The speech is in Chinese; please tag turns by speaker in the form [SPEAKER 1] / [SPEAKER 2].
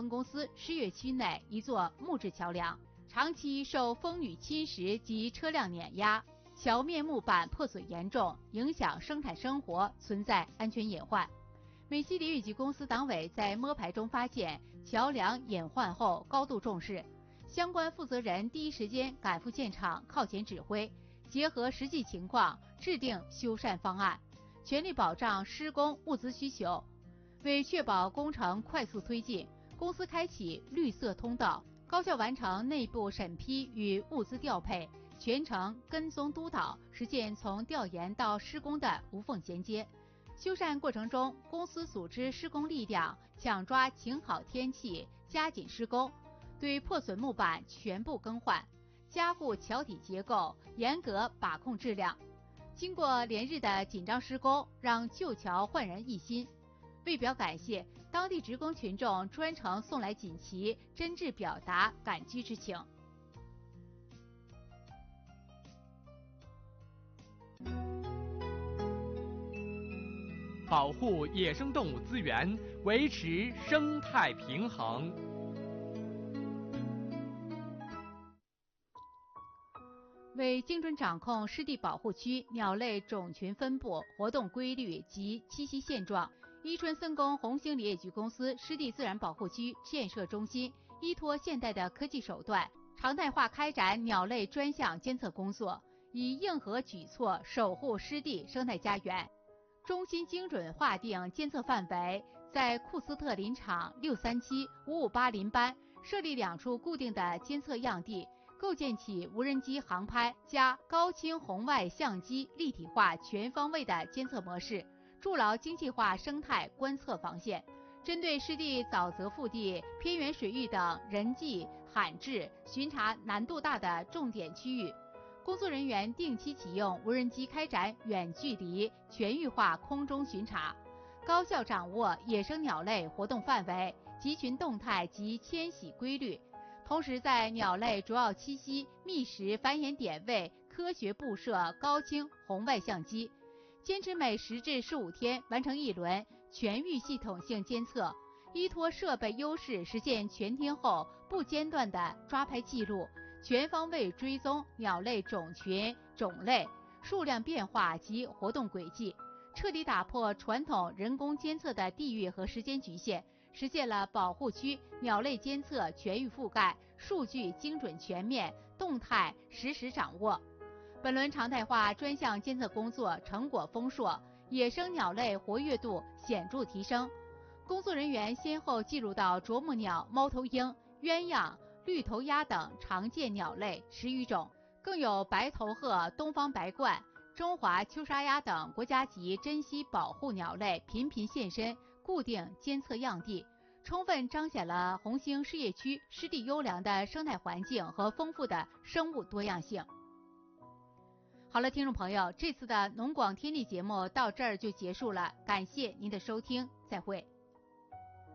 [SPEAKER 1] 分公司狮跃区内一座木质桥梁，长期受风雨侵蚀及车辆碾压，桥面木板破损严重，影响生产生活，存在安全隐患。美西里雨局公司党委在摸排中发现桥梁隐患后高度重视，相关负责人第一时间赶赴现场靠前指挥，结合实际情况制定修缮方案，全力保障施工物资需求。为确保工程快速推进，公司开启绿色通道，高效完成内部审批与物资调配，全程跟踪督导，实现从调研到施工的无缝衔接。修缮过程中，公司组织施工力量，抢抓晴好天气，加紧施工，对破损木板全部更换，加固桥体结构，严格把控质量。经过连日的紧张施工，让旧桥焕然一新。为表感谢，当地职工群众专程送来锦旗，真挚表达感激之情。
[SPEAKER 2] 保护野生动物资源，维持生态平衡。
[SPEAKER 1] 为精准掌控湿地保护区鸟类种群分布、活动规律及栖息现状，伊春森宫红星林业局公司湿地自然保护区建设中心依托现代的科技手段，常态化开展鸟类专项监测工作，以硬核举措守护湿地生态家园。中心精准划定监测范围，在库斯特林场637、558林班设立2处固定的监测样地，构建起无人机航拍加高清红外相机立体化全方位的监测模式，筑牢精细化生态观测防线。针对湿地沼泽腹地、偏远水域等人迹罕至、巡查难度大的重点区域，工作人员定期启用无人机开展远距离全域化空中巡查，高效掌握野生鸟类活动范围、集群动态及迁徙规律，同时在鸟类主要栖息、觅食、繁衍点位科学布设高清红外相机，坚持每10至15天完成1轮全域系统性监测，依托设备优势实现全天候不间断的抓拍记录，全方位追踪鸟类种群、种类、数量变化及活动轨迹，彻底打破传统人工监测的地域和时间局限，实现了保护区鸟类监测全域覆盖，数据精准全面，动态实时掌握。本轮常态化专项监测工作成果丰硕，野生鸟类活跃度显著提升。工作人员先后记录到啄木鸟、猫头鹰、鸳鸯、绿头鸭等常见鸟类10余种，更有白头鹤、东方白鹳、中华秋沙鸭等国家级珍稀保护鸟类频频现身固定监测样地，充分彰显了红星湿业区湿地优良的生态环境和丰富的生物多样性。好了，听众朋友，这次的农广天地节目到这儿就结束了，感谢您的收听，再会。